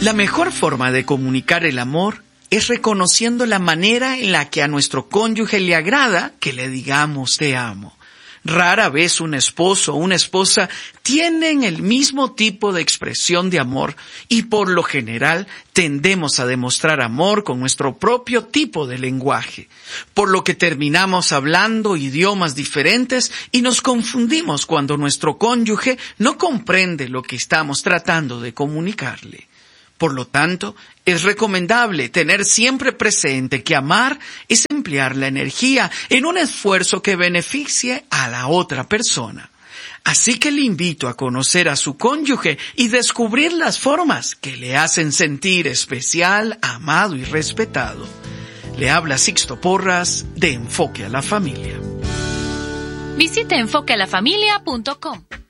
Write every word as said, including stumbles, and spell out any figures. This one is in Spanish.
La mejor forma de comunicar el amor es reconociendo la manera en la que a nuestro cónyuge le agrada que le digamos te amo. Rara vez un esposo o una esposa tienen el mismo tipo de expresión de amor y por lo general tendemos a demostrar amor con nuestro propio tipo de lenguaje, por lo que terminamos hablando idiomas diferentes y nos confundimos cuando nuestro cónyuge no comprende lo que estamos tratando de comunicarle. Por lo tanto, es recomendable tener siempre presente que amar es emplear la energía en un esfuerzo que beneficie a la otra persona. Así que le invito a conocer a su cónyuge y descubrir las formas que le hacen sentir especial, amado y respetado. Le habla Sixto Porras de Enfoque a la Familia. Visite enfoque a la familia punto com.